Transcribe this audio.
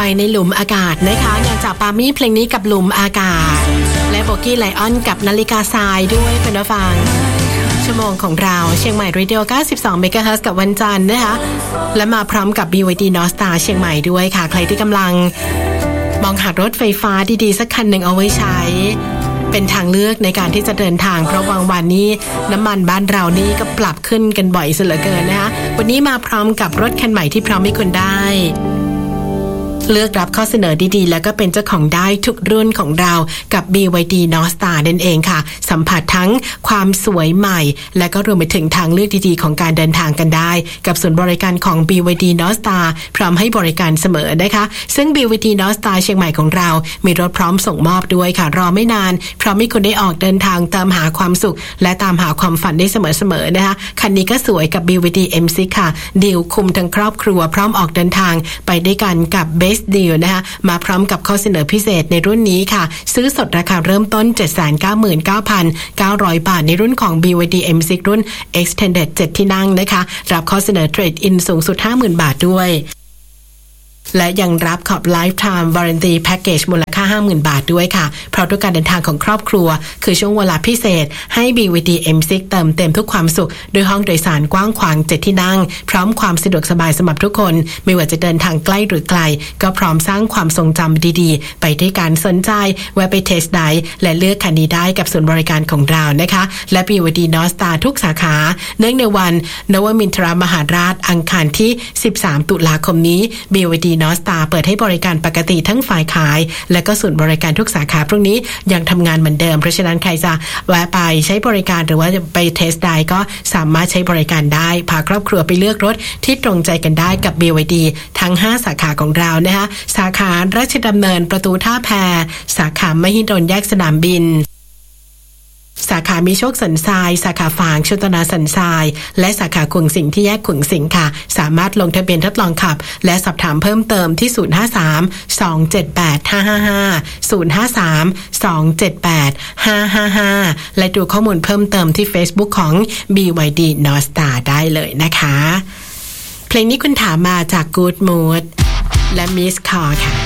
ไปในหลุมอากาศนะคะงานจากปามี่เพลงนี้กับหลุมอากาศและโบกี้ไลออนกับนาฬิกาทรายด้วยเป็นผู้ฟังชั่วโมงของเราเชียงใหม่เรดิโอ92เมกะเฮิรตซ์กับวันจันทร์นะคะและมาพร้อมกับ BYD North Star เชียงใหม่ด้วยค่ะใครที่กำลังมองหารถไฟฟ้าดีๆสักคันหนึ่งเอาไว้ใช้เป็นทางเลือกในการที่จะเดินทางเพราะบางวันนี้น้ำมันบ้านเรานี่ก็ปรับขึ้นกันบ่อยเสียเหลือเกินนะคะวันนี้มาพร้อมกับรถคันใหม่ที่พร้อมให้คุณได้เลือกรับข้อเสนอดีๆแล้วก็เป็นเจ้าของได้ทุกรุ่นของเรากับ BYD North Star นั่นเองค่ะสัมผัสทั้งความสวยใหม่และก็รวมไปถึงทางเลือกดีๆของการเดินทางกันได้กับศูนย์บริการของ BYD North Star พร้อมให้บริการเสมอนะคะซึ่ง BYD North Star เชียงใหม่ของเรามีรถพร้อมส่งมอบด้วยค่ะรอไม่นานพร้อมให้คุณได้ออกเดินทางตามหาความสุขและตามหาความฝันได้เสมอๆนะคะคันนี้ก็สวยกับ BYD M6 ค่ะดีลคุมทั้งครอบครัวพร้อมออกเดินทางไปด้วยกันกับดีลนะคะมาพร้อมกับข้อเสนอพิเศษในรุ่นนี้ค่ะซื้อสดราคาเริ่มต้น 799,900 บาทในรุ่นของ BYD M6 รุ่น Extended 7 ที่นั่งนะคะรับข้อเสนอเทรดอินสูงสุด 50,000 บาทด้วยและยังรับขอบ Lifetime Warranty Package มูลค่า 50,000 บาทด้วยค่ะเพราะทุกการเดินทางของครอบครัวคือช่วงเวลาพิเศษให้ BYD M6 เติมเต็มทุกความสุขโดยห้องโดยสารกว้างขวาง7ที่นั่งพร้อมความสะดวกสบายสำหรับทุกคนไม่ว่าจะเดินทางใกล้หรือไกลก็พร้อมสร้างความทรงจำดีๆไปด้วยการสนใจแวะไปเทสไดฟ์และเลือกคันนี้ได้กับศูนย์บริการของเรานะคะและ BYD North Star ทุกสาขาเนื่องในวันนวมินทรมหาราชอังคารที่13ตุลาคมนี้ BYD North Star เปิดให้บริการปกติทั้งฝ่ายขายและก็ศูนย์บริการทุกสาขาพรุ่งนี้ยังทำงานเหมือนเดิมเพราะฉะนั้นใครจะแวะไปใช้บริการหรือว่าจะไปเทสได้ก็สามารถใช้บริการได้พาครอบครัวไปเลือกรถที่ตรงใจกันได้กับ BYD ทั้ง5สาขาของเรานะคะสาขาราชดำเนินประตูท่าแพสาขามหิดลแยกสนามบินสาขามีโชคสันทรายสาขาฝางชลตนาสันทรายและสาขาขวงสิงที่แยกขวงสิงค่ะสามารถลงทะเบียนทดลองขับและสอบถามเพิ่มเติมที่053-278-555 และดูข้อมูลเพิ่มเติมที่ Facebook ของ BYD North Star ได้เลยนะคะเพลงนี้คุณถามมาจาก Good Mood และ Miss Call ค่ะ